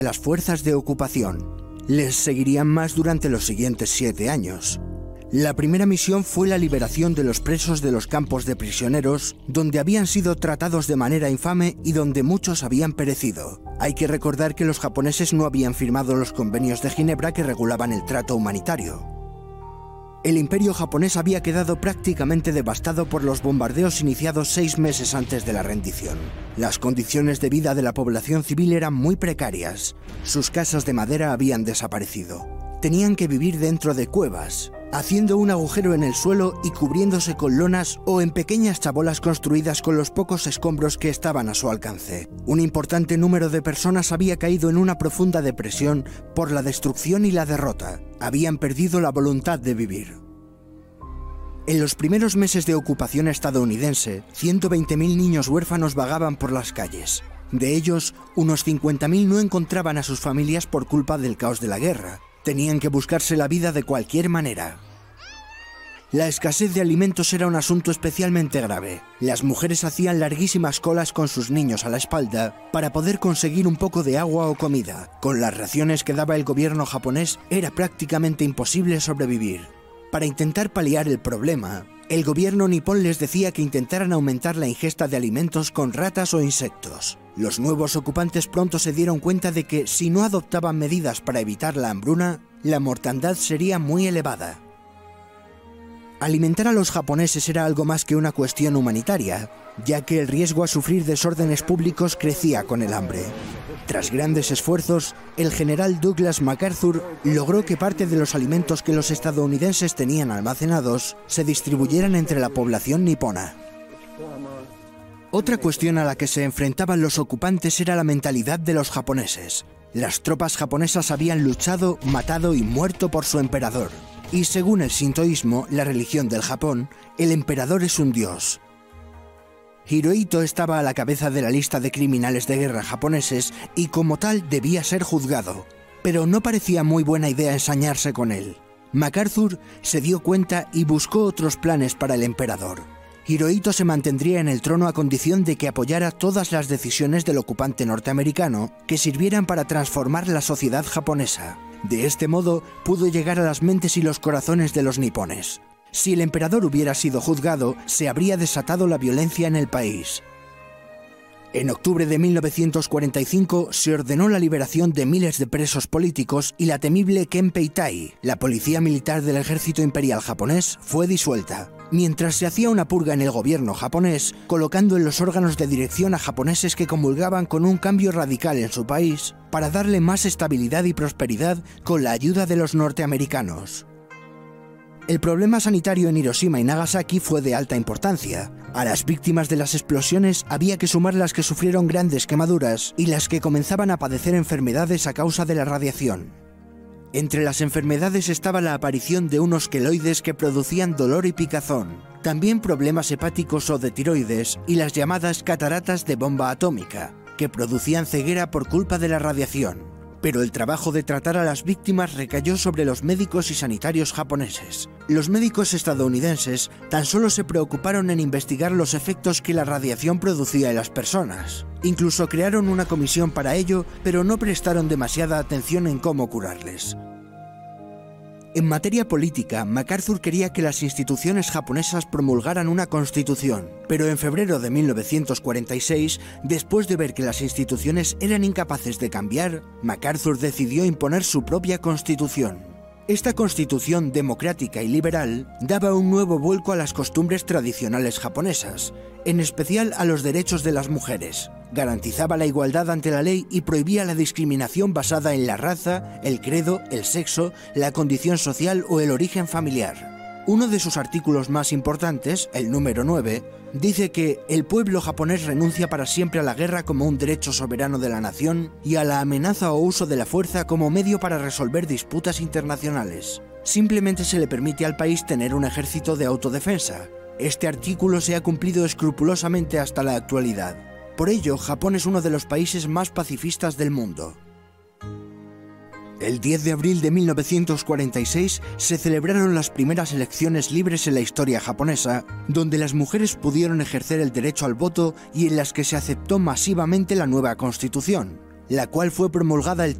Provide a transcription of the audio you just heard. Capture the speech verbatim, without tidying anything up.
las fuerzas de ocupación. Les seguirían más durante los siguientes siete años. La primera misión fue la liberación de los presos de los campos de prisioneros, donde habían sido tratados de manera infame y donde muchos habían perecido. Hay que recordar que los japoneses no habían firmado los convenios de Ginebra que regulaban el trato humanitario. El imperio japonés había quedado prácticamente devastado por los bombardeos iniciados seis meses antes de la rendición. Las condiciones de vida de la población civil eran muy precarias. Sus casas de madera habían desaparecido. Tenían que vivir dentro de cuevas, haciendo un agujero en el suelo y cubriéndose con lonas o en pequeñas chabolas construidas con los pocos escombros que estaban a su alcance. Un importante número de personas había caído en una profunda depresión por la destrucción y la derrota. Habían perdido la voluntad de vivir. En los primeros meses de ocupación estadounidense, ciento veinte mil niños huérfanos vagaban por las calles. De ellos, unos cincuenta mil no encontraban a sus familias por culpa del caos de la guerra. Tenían que buscarse la vida de cualquier manera. La escasez de alimentos era un asunto especialmente grave. Las mujeres hacían larguísimas colas con sus niños a la espalda para poder conseguir un poco de agua o comida. Con las raciones que daba el gobierno japonés era prácticamente imposible sobrevivir. Para intentar paliar el problema, el gobierno nipón les decía que intentaran aumentar la ingesta de alimentos con ratas o insectos. Los nuevos ocupantes pronto se dieron cuenta de que si no adoptaban medidas para evitar la hambruna, la mortandad sería muy elevada. Alimentar a los japoneses era algo más que una cuestión humanitaria, ya que el riesgo a sufrir desórdenes públicos crecía con el hambre. Tras grandes esfuerzos, el general Douglas MacArthur logró que parte de los alimentos que los estadounidenses tenían almacenados se distribuyeran entre la población nipona. Otra cuestión a la que se enfrentaban los ocupantes era la mentalidad de los japoneses. Las tropas japonesas habían luchado, matado y muerto por su emperador. Y según el sintoísmo, la religión del Japón, el emperador es un dios. Hirohito estaba a la cabeza de la lista de criminales de guerra japoneses y como tal debía ser juzgado. Pero no parecía muy buena idea ensañarse con él. MacArthur se dio cuenta y buscó otros planes para el emperador. Hirohito se mantendría en el trono a condición de que apoyara todas las decisiones del ocupante norteamericano que sirvieran para transformar la sociedad japonesa. De este modo, pudo llegar a las mentes y los corazones de los nipones. Si el emperador hubiera sido juzgado, se habría desatado la violencia en el país. En octubre de mil novecientos cuarenta y cinco se ordenó la liberación de miles de presos políticos y la temible Kempeitai, la policía militar del ejército imperial japonés, fue disuelta. Mientras se hacía una purga en el gobierno japonés, colocando en los órganos de dirección a japoneses que comulgaban con un cambio radical en su país, para darle más estabilidad y prosperidad con la ayuda de los norteamericanos. El problema sanitario en Hiroshima y Nagasaki fue de alta importancia. A las víctimas de las explosiones había que sumar las que sufrieron grandes quemaduras y las que comenzaban a padecer enfermedades a causa de la radiación. Entre las enfermedades estaba la aparición de unos queloides que producían dolor y picazón, también problemas hepáticos o de tiroides y las llamadas cataratas de bomba atómica, que producían ceguera por culpa de la radiación. Pero el trabajo de tratar a las víctimas recayó sobre los médicos y sanitarios japoneses. Los médicos estadounidenses tan solo se preocuparon en investigar los efectos que la radiación producía en las personas. Incluso crearon una comisión para ello, pero no prestaron demasiada atención en cómo curarles. En materia política, MacArthur quería que las instituciones japonesas promulgaran una constitución, pero en febrero de mil novecientos cuarenta y seis, después de ver que las instituciones eran incapaces de cambiar, MacArthur decidió imponer su propia constitución. Esta constitución democrática y liberal daba un nuevo vuelco a las costumbres tradicionales japonesas, en especial a los derechos de las mujeres. Garantizaba la igualdad ante la ley y prohibía la discriminación basada en la raza, el credo, el sexo, la condición social o el origen familiar. Uno de sus artículos más importantes, el número nueve, dice que el pueblo japonés renuncia para siempre a la guerra como un derecho soberano de la nación y a la amenaza o uso de la fuerza como medio para resolver disputas internacionales. Simplemente se le permite al país tener un ejército de autodefensa. Este artículo se ha cumplido escrupulosamente hasta la actualidad. Por ello, Japón es uno de los países más pacifistas del mundo. El diez de abril de mil novecientos cuarenta y seis se celebraron las primeras elecciones libres en la historia japonesa, donde las mujeres pudieron ejercer el derecho al voto y en las que se aceptó masivamente la nueva constitución. la cual fue promulgada el